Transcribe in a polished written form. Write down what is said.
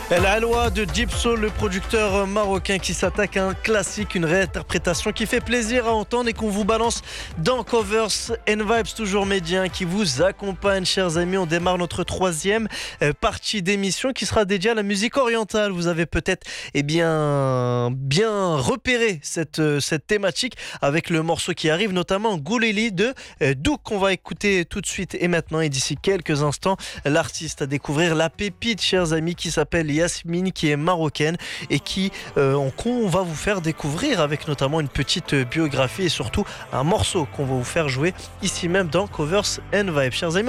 El Alwa de Deep Soul, le producteur marocain qui s'attaque à un classique, une réinterprétation qui fait plaisir à entendre et qu'on vous balance dans Covers and Vibes, toujours médien, qui vous accompagne, chers amis. On démarre notre troisième partie d'émission qui sera dédiée à la musique orientale. Vous avez peut-être bien repéré cette thématique avec le morceau qui arrive, notamment Gouleli de Douk, qu'on va écouter tout de suite et maintenant. Et d'ici quelques instants, l'artiste à découvrir, la pépite, chers amis, qui s'appelle Yasmine, qui est marocaine et qu'on va vous faire découvrir avec notamment une petite biographie et surtout un morceau qu'on va vous faire jouer ici même dans Covers and Vibes. Chers amis,